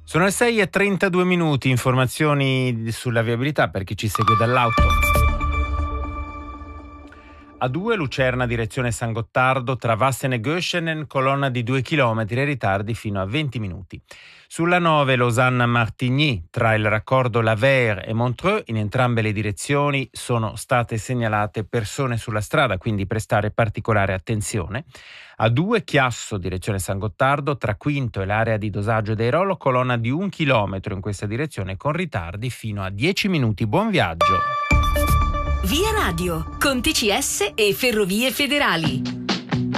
Sono le 6:32, informazioni sulla viabilità per chi ci segue dall'auto. A2 Lucerna direzione San Gottardo tra Vassen e Göschenen, colonna di 2 km e ritardi fino a 20 minuti. Sulla 9 Lausanne-Martigny tra il raccordo Lavers e Montreux, in entrambe le direzioni sono state segnalate persone sulla strada, quindi prestare particolare attenzione. A2 Chiasso direzione San Gottardo tra Quinto e l'area di dosaggio dei Rolo, colonna di 1 chilometro in questa direzione con ritardi fino a 10 minuti. Buon viaggio! Via Radio con TCS e Ferrovie Federali.